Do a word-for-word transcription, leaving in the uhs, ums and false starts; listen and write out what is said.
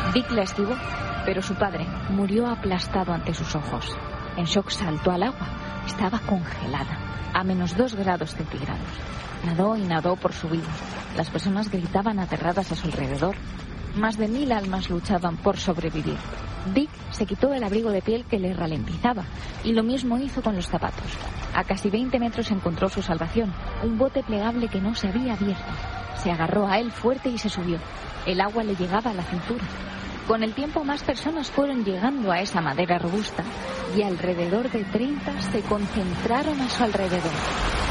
Vic la esquivó, pero su padre murió aplastado ante sus ojos. En shock saltó al agua. Estaba congelada, a menos dos grados centígrados. Nadó y nadó por su vida. Las personas gritaban aterradas a su alrededor. Más de mil almas luchaban por sobrevivir. Vic se quitó el abrigo de piel que le ralentizaba y lo mismo hizo con los zapatos. A casi veinte metros encontró su salvación, un bote plegable que no se había abierto. Se agarró a él fuerte y se subió. El agua le llegaba a la cintura. Con el tiempo más personas fueron llegando a esa madera robusta y alrededor de treinta se concentraron a su alrededor.